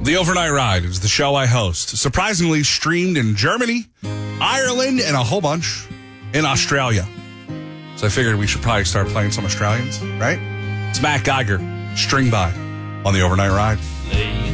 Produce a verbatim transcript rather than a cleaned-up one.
The Overnight Ride is the show I host. Surprisingly streamed in Germany, Ireland, and a whole bunch in Australia. So I figured we should probably start playing some Australians, right? It's Matt Geiger, String By, on the Overnight Ride. Lay